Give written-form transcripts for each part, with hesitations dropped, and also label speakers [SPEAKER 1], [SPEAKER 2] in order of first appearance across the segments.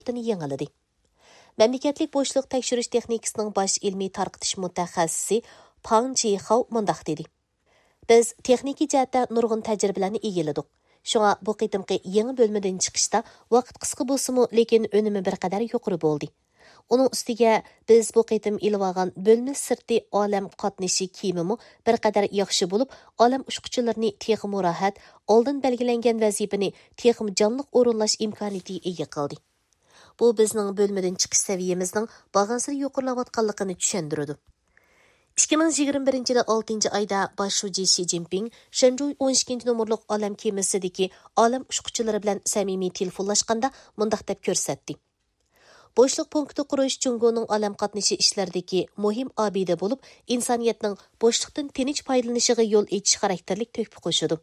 [SPEAKER 1] yangiladi. Memleketlik boşluq tekşürüş texnikasının baş ilmi tarqıtış mutaxassisi Pang Jihao mundaq dedi. Biz texniki jihatda nurg'un tajribalarni egalladik. Şoňa bu qitimqi yangi bölmeden chiqishda vaqt qisqa bo'lsa-mu, lekin önümi bir qadar yuqori bo'ldi. Onun üstiga biz bu qitim ilib olgan bölmə sirti olam qatnaşı kiyimimi bir qadar yaxshi bo'lib, olam uçquchilarini texmi rahat, oldin belgilangan vazifani texmi jonliq o'rinlash imkoniyatiga ega qildi. Bu bizning bölmeden chiqish saviyamizning bag'ansiri yuqorilayotganligini tushundiradi. 2021 yılı 6. ayda Başşuji Xi Jinping Shenzhou 12. numurluq olam kemisidagi olam uçquchilari bilan samimiy telefonlashganda mundaq deb ko'rsatdi. Boşluq punkti qurish Jungoning olam qatnashi ishlaridagi muhim abida bo'lib, insoniyatning boşluqdan tinch foydalanishiga yo'l ochish xarakterlik töhfa qo'shadi.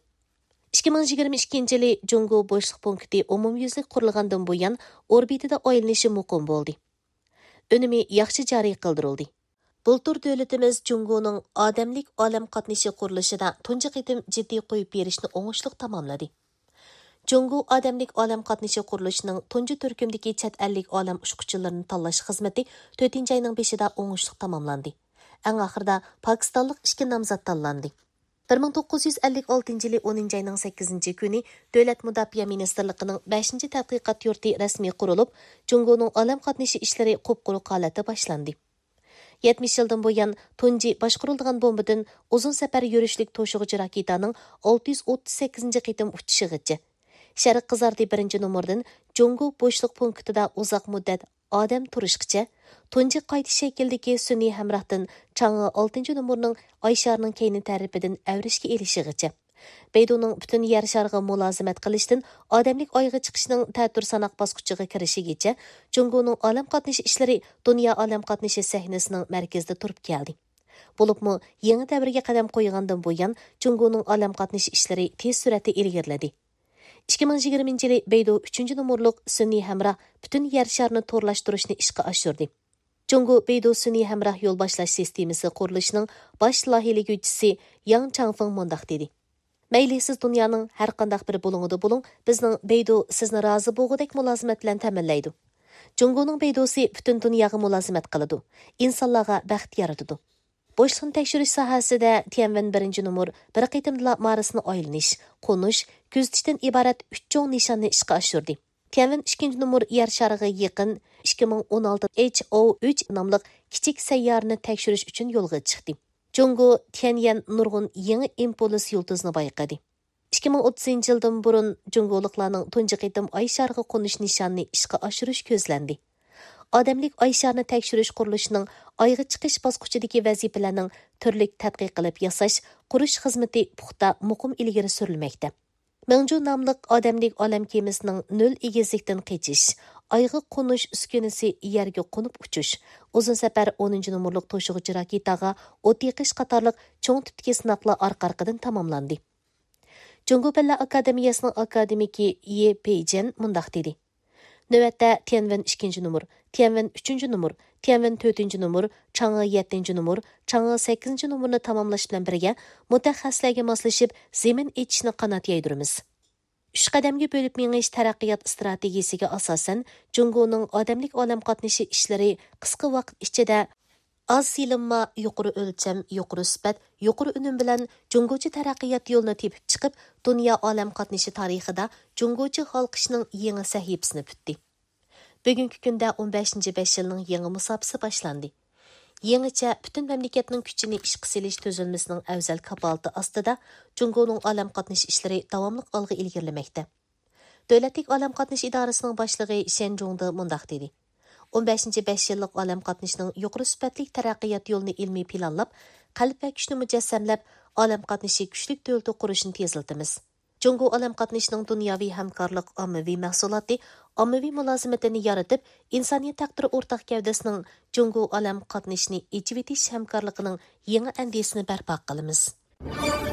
[SPEAKER 1] 2022 yılı Jungo boşluq punkti umumyuzlik qurilgandan buyon orbitida aylanishi muqim bo'ldi. Önümi yaxshi joriy qildirildi. Bultur dövlətimiz Jungoning odamlik olam qatnashi qurilishida tunji qitim jiddiy qo'yib berishni o'ngishliq tamomladi. Jungo odamlik olam qatnashi qurilishining tunji turkumdagi chet ellik olam uçquchilarini tanlash xizmati 4 ayning 5-ida o'ngishliq tamomlandi. Eng oxirida Pokistonlik 2 nomzod tanlandi. 1956 yılı 10 ayning 8 kuni Davlat Mudofaa Ministerligining 5-tadqiqot yurti rasmiy qurilib, Jungoning olam qatnashi ishlari qop-quruq holatda boshlandi. 70 yıldan buyon tunji boshqarilgan bombadan uzun safar yurishlik to'shig'ichi raketaning 638 qitim uchishigacha. Sharq qizardi 1-numurdan Jungo boshliq punktida uzoq muddat odam turishgacha, tunji qayta shakldagi sun'iy hamrohdan Chang'e 6-numurning Oysharning keyni tarafidan avrishga elishigacha. Beydoning butun yer shariga mulozimat qilishdan odamlik oyga chiqishning ta'tir sanoq bosqichiga kirishigacha Jungoning olam qatnashi ishlari dunyo olam qatnashi sahnasining markazida turib keldi. Bo'libmi, yangi davrga qadam qo'ygandan buyon Jungoning olam qatnashi ishlari tez suratda ilgariladi. 2020 yılı Beydo 3-numurluq sun'iy hamroh butun yer sharini to'rlashtirishni ishga oshirdi. Jungo Beydo sun'iy hamroh yo'l boshlash sistemasi qurilishining bosh loyihaliguvchisi Yang Changfeng mundaq dedi. Mayli siz dunyoning har qanday bir bo'lingida bo'ling, bizning Beydo sizni rozi bo'lgudek mulozimat bilan ta'minlaydi. Jungoning Beydosi butun dunyoga mulozimat qiladi, insonlarga baxt yaratadi. Boşluqni tekshirish sohasida Tianwen 1-numur bir qitimda Marsni aylanish, qo'nish, kuzatishdan iborat 3 cho'ng nishonni ishga oshirdi. Tianwen 2-numur yer shariga yaqin 2016 HO3 nomli kichik sayyorani tekshirish uchun yo'lga chiqdi. Jungo Tianyan nurg'un yangi impuls yulduzni bayqadi. 2030 yildan burun Jungoliklarning tunji qitim oy shariga qo'nish nishonni ishga oshirish ko'zlandi. Odamlik oy sharini tekshirish qurilishining oyga chiqish bosqichidagi vazifalarning turli tadqiq qilib yasash, qurish xizmati puxta muqim ilgari surilmoqda. Mingju nomli odamlik olam kemasining 0 egizlikdan qochish, oyga qo'nish uskunasi yerga qo'nib uchish, uzun safar 10-numurluq to'shig'ichi raketaga o't yiqish qatorliq cho'ng tipdagi sinoqlar orqa-orqadan tamomlandi. Jungo Fanlar Akademiyasining akademiki Ye Peijen mundaq dedi. Növətdə Tianwen 2-numur, Tianwen 3-numur, Tianwen 4-numur, Chang'e 7-numur, Chang'e 8-numurni tamamlash bilan birga mutaxassislarga moslashib zemin etishni qanot yaydiramiz. 3 qadamga bo'lib mengish taraqqiyot strategiyasiga asosan Jungoning odamlik olam qatnashi ishlari qisqa vaqt ichida az silinma, yuqori o'lcham, yuqori sifat, yuqori unum bilan Jungochi taraqqiyot yo'lini tepib chiqib, dunyo olam qatnashi tarixida Jungochi xalqishining yangi sahifasini bitdi. Bugungi kunda 15-5 yilning yangi musobaqasi boshlandi. Yangicha butun mamlakatning kuchini ishga selish tuzilmasining afzal kapolati ostida Jungoning olam qatnashi ishlari davomli olg'a ilgarilamoqda. Davlatlik olam qatnashi idorasining boshlig'i Shen Zhongda mundaq dedi. 15-5 yillik olam qatnashining yuqori sifatli taraqqiyot yo'lini ilmiy planlab, qalb va kuchni mujassamlab, olam qatnashi kuchlik davlat qurishni tezlatamiz. Jungo olam qatnashining dunyoviy hamkorlik ommaviy mahsuloti, ommaviy mulozimatini yaratib, insoniyat taqdiri o'rtaq gavdasining Jungo olam qatnashini echib etish hamkorligining yangi andisini barpo qilamiz.